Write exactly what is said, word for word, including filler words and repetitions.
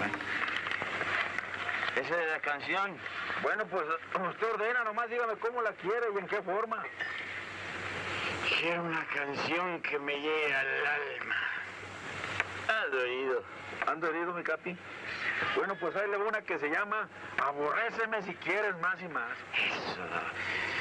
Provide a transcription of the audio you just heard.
Bueno. Esa es la canción. Bueno, pues usted ordena, nomás dígame cómo la quiere y en qué forma. Quiero una canción que me llegue al alma. Ando herido. ¿Ando herido, mi capi? Bueno, pues ahí le va una que se llama Aborréceme si quieres más y más. Eso.